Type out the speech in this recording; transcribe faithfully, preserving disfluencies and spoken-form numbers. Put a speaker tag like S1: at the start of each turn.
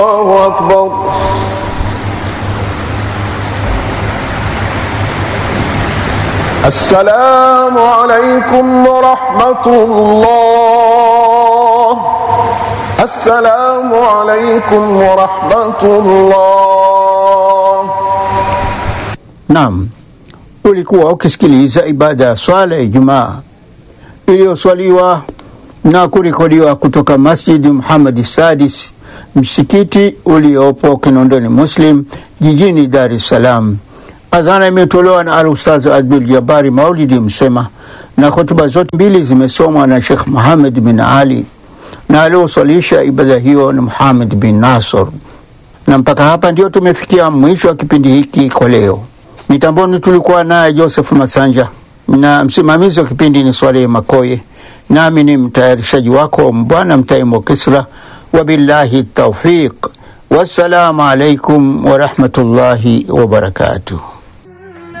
S1: Allahu akbar. Assalamu alaykum wa rahmatullah. Assalamu alaykum wa rahmatullah.
S2: Naam, ulikuwa ukisikiliza ibada ya swala ya Ijumaa iliyoswaliwa na kurekodiwa kutoka Masjid Muhammad Sadis, msikiti uliopo Kinondoni Muslim jijini Dar es Salaam. Adhana imetolewa na Al-Ustaz Abdul Jabari Maulidi Msema, na hotuba zote mbili zimesomwa na Sheikh Muhammad bin Ali, na alioswalisha ibada hiyo ni Muhammad bin Nasr. Na mpaka hapa ndio tumefikia mwisho wa kipindi hiki kwa leo. Mitamboni tulikuwa na Joseph Masanja, na msimamizi wa kipindi ni Swaleh Makoye, nami ni mtayarishaji wako Mbwana Mtaimo Kisra. Wabillahi tawfiq. Wassalamu alaikum wa rahmatullahi wa barakatuh.